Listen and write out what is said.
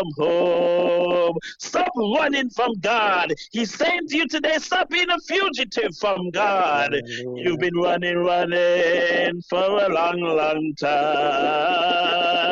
home. Stop running from God. He's saying to you today, stop being a fugitive from God. You've Hallelujah. been running for a long, long time.